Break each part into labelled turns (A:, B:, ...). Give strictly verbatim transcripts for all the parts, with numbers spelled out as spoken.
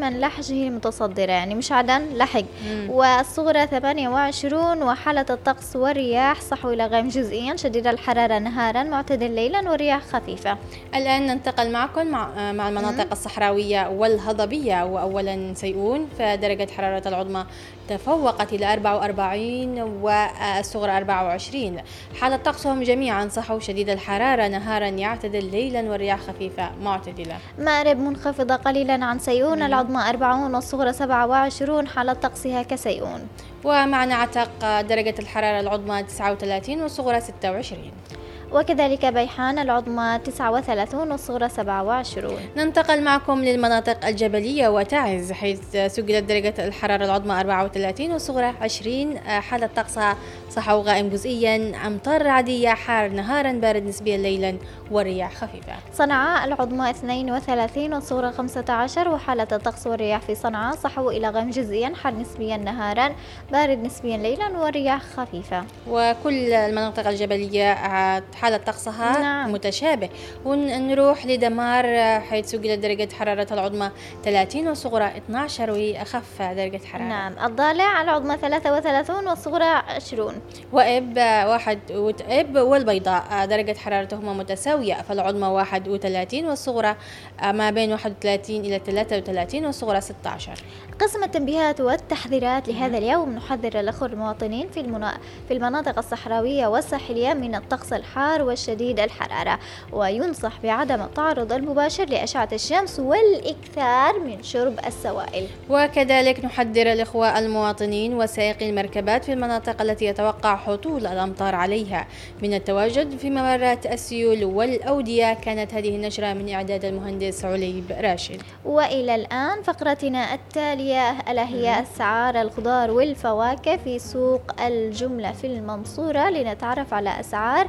A: ثمن لحج هي المتصدرة، يعني مش عدن لحق. مم. والصغرى ثمانية وعشرون. وحالة الطقس والرياح صحو إلى غيم جزئيا شديد الحرارة نهارا معتدل ليلا ورياح خفيفة.
B: الآن ننتقل معكم مع, مع المناطق مم. الصحراوية والهضبية. وأولا سيئون، فدرجة حرارة العظمى تفوقت إلى أربعة وأربعين والصغرى أربعة وعشرين. حالة طقسهم جميعا صحو شديد الحرارة نهارا يعتدل ليلا والرياح خفيفة معتدلة.
A: مأرب منخفضة قليلا عن سيئون، العظمى أربعون والصغرى سبعة وعشرون، حالة طقسها كسيئون.
B: ومع عتق درجة الحرارة العظمى تسعة وثلاثين والصغرى ستة وعشرين.
A: وكذلك بيحان العظمى تسعة وثلاثين والصغرى سبعة وعشرين.
B: ننتقل معكم للمناطق الجبلية وتعز، حيث سجلت درجة الحرارة العظمى أربعة وثلاثين والصغرى عشرين. حالة طقسها صحو غائم جزئيا، أمطار عادية، حار نهارا، بارد نسبيا ليلا، والرياح خفيفة.
A: صنعاء العظمى اثنين وثلاثين والصغرى خمسة عشر. وحالة الطقس والرياح في صنعاء صحو إلى غيم جزئيا، حار نسبيا نهارا، بارد نسبيا ليلا، والرياح خفيفة.
B: وكل المناطق الجبلية حالة طقسها نعم. متشابه. ونروح لدمار، حيث سجلت درجة حرارة العظمى ثلاثين والصغرى اثنا عشر، وهي أخف درجة حرارة.
A: نعم. الضالع العظمى ثلاثة وثلاثين والصغرى عشرون.
B: وإب واحد وإب والبيضاء درجة حرارتهما متساوية، فالعظمى واحد وثلاثين والصغرى ما بين واحد وثلاثين إلى ثلاثة وثلاثين والصغرى ستة عشر.
A: قسم التنبيهات والتحذيرات لهذا اليوم نحذر الأخوة المواطنين في المنا... في المناطق الصحراوية والساحلية من الطقس الحار والشديد الحرارة، وينصح بعدم التعرض المباشر لأشعة الشمس والإكثار من شرب السوائل.
B: وكذلك نحذر الأخوة المواطنين وسائقي المركبات في المناطق التي يتوقع هطول الأمطار عليها من التواجد في ممرات السيول والأودية. كانت هذه النشرة من إعداد المهندس عليب راشد.
A: وإلى الآن فقرتنا التالية ألا هي أسعار الخضار والفواكه في سوق الجملة في المنصورة، لنتعرف على أسعار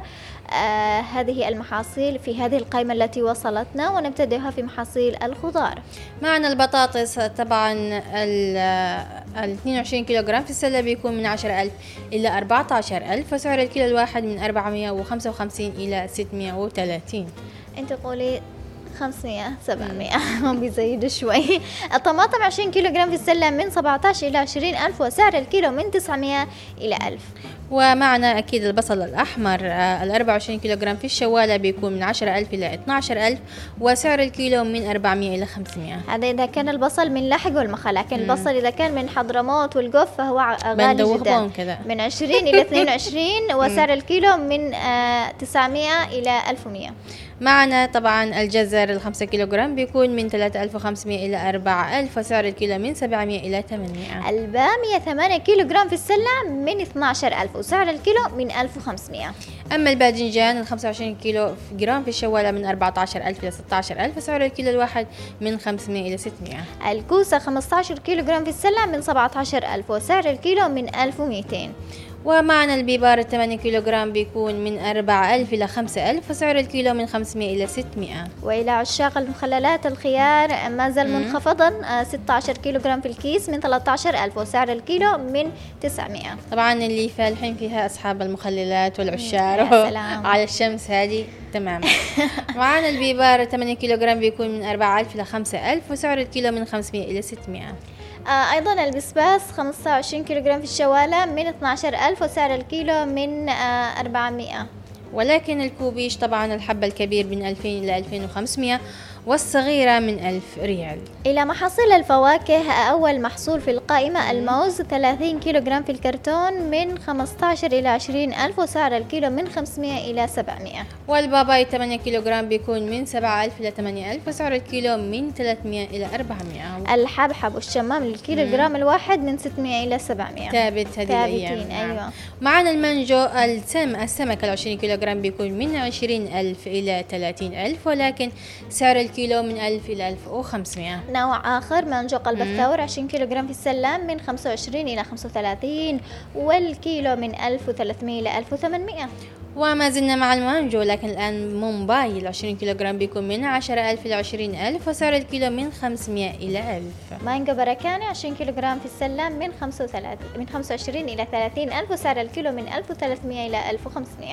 A: آه هذه المحاصيل في هذه القائمة التي وصلتنا، ونبتدئها في محاصيل الخضار.
B: معنا البطاطس طبعا ال اثنين وعشرين كيلوغرام في السلة بيكون من عشرة ألف إلى أربعة عشر ألف، وسعر الكيلو الواحد من أربعمائة وخمسة وخمسين إلى ستمائة وثلاثين.
A: أنت قولي خمسمائة سبعمائة هم بيزيدوا شوي. الطماطم عشرين كيلوغرام في السلة من سبعة عشر إلى عشرين ألف، وسعر الكيلو من تسعمائة إلى ألف.
B: ومعنا أكيد البصل الأحمر ال أربعة وعشرين كيلوغرام في الشوالة بيكون من عشرة ألف إلى اثنا عشر ألف، وسعر الكيلو من أربعمائة إلى خمسمائة.
A: هذا إذا كان البصل من لحق والمخا، لكن مم. البصل إذا كان من حضرموت والقف فهو غالي جدا، من عشرين إلى اثنين وعشرين، وسعر الكيلو من تسعمائة إلى ألف ومائة.
B: معنا طبعا الجزر الخمسة كيلوغرام بيكون من ثلاثة آلاف وخمسمائة إلى أربعة آلاف، وسعر الكيلو من سبعمائة إلى ثمانمائة.
A: البامية ثمانية كيلوغرام في السلة من اثنا عشر ألف، وسعر الكيلو من ألف وخمسمائة.
B: أما الباذنجان ال خمسة وعشرين كيلو جرام في الشوالة من أربعة عشر ألف إلى ستة عشر ألف، وسعر الكيلو الواحد من خمسمائة إلى ستمائة.
A: الكوسة خمسة عشر كيلوغرام في السلة من سبعة عشر ألف، وسعر الكيلو من ألف ومئتين.
B: ومعنا البيبار الثمانية كيلوغرام بيكون من أربعة ألف إلى خمسة ألف، وسعر الكيلو من خمسمائة إلى ستمائة.
A: وإلى عشاق المخللات الخيار ما زال منخفضا، ستة عشر كيلوغرام في الكيس من ثلاثة عشر ألف، وسعر الكيلو من تسعمائة.
B: طبعا اللي فالحين فيها أصحاب المخللات والعشار على الشمس هذه تمام. معنا البيبار ثمانية كيلوغرام بيكون من أربعة ألف إلى خمسة ألف، وسعر الكيلو من خمسمائة إلى ستمائة.
A: آه أيضا البسباس خمسة وعشرين كيلوغرام في الشوالة من اثنا عشر ألف، وسعر الكيلو من آه أربعمائة.
B: ولكن الكوبيش طبعا الحبة الكبير من ألفين إلى ألفين وخمسمائة، والصغيرة من ألف ريال.
A: إلى محاصيل الفواكه، أول محصول في القائمة الموز ثلاثين كيلوغرام في الكرتون من خمسة عشر إلى عشرين ألف، وسعر الكيلو من خمسمائة إلى سبعمائة.
B: والباباي ثمانية كيلوغرام بيكون من سبعة ألف إلى ثمانية ألف، وسعر الكيلو من ثلاثمائة إلى أربعمائة.
A: الحبحب والشمام للكيلوغرام الواحد من ستمائة إلى سبعمائة.
B: ثابت هذه الأيام.
A: أيوة.
B: معنا المانجو السم السمك العشرين كيلوغرام بيكون من عشرين ألف إلى ثلاثين ألف، ولكن سعر الكيلو من ألف إلى ألف وخمسمائة.
A: نوع آخر مانجو قلب الثور عشرين كيلوغرام في السلام من خمسة وعشرين إلى خمسة وثلاثين، والكيلو من ألف وثلاثمائة إلى ألف وثمانمائة.
B: وما زلنا مع المانجو، لكن الآن مومباي عشرين كيلوغرام بيكون من عشرة ألف إلى عشرين ألف، وسعر الكيلو من خمسمائة إلى ألف.
A: مانجو بركاني عشرين كيلوغرام في السلام من خمسة وثلاثين من خمسة وعشرين إلى ثلاثين ألف، وسعر الكيلو من ألف وثلاثمائة إلى ألف وخمسمائة.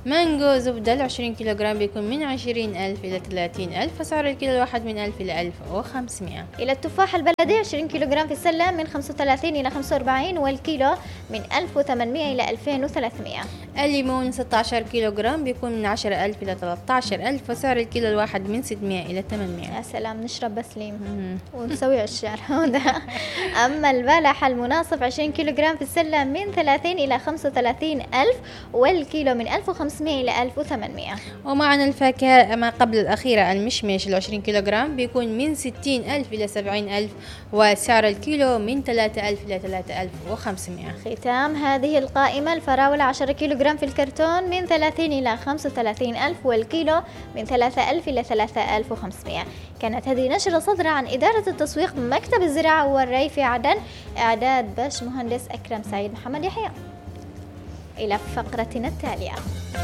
B: مانجو زبدة العشرين كيلوغرام بيكون من عشرين ألف إلى ثلاثين ألف، وسعر الكيلو الواحد من ألف إلى ألف وخمسمائة.
A: إلى التفاح البلدي عشرين كيلوغرام في السلة من خمسة وثلاثين إلى خمسة وأربعين، والكيلو من ألف وثمانمائة إلى ألفين وثلاثمائة.
B: الليمون ستة عشر كيلوغرام بيكون من عشرة ألف إلى ثلاثة عشر ألف، وسعر الكيلو الواحد من ستمائة إلى ثمانمائة.
A: يا سلام، نشرب بس ليم ونسوي عشار. أما البلح المناصف عشرين كيلوغرام في السلة من ثلاثين إلى خمسة وثلاثين ألف، والكيلو من ألف وخمسمائة إلى ألف وثمانمائة.
B: ومعنا الفاكهة ما قبل الأخيرة المشمش العشرين كيلوغرام بيكون من ستين ألف إلى سبعين ألف، وسعر الكيلو من ثلاثة ألف إلى ثلاثة آلاف وخمسمائة.
A: ختام هذه القائمة الفراولة عشرة كيلوغرام في الكرتون من ثلاثين إلى خمسة وثلاثين ألف، والكيلو من ثلاثة ألف إلى ثلاثة آلاف وخمسمائة. كانت هذه نشرة صادرة عن إدارة التسويق مكتب الزراعة والري في عدن، إعداد باش مهندس أكرم سعيد محمد يحيى. إلى فقرتنا التالية.